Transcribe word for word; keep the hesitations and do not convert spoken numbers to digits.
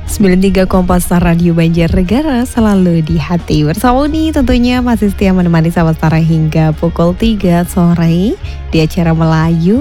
sembilan puluh tiga Kompas Radio Banjarnegara selalu di hati. Bersama Uni tentunya masih setia menemani sahabat Tara hingga pukul tiga sore di acara Melayu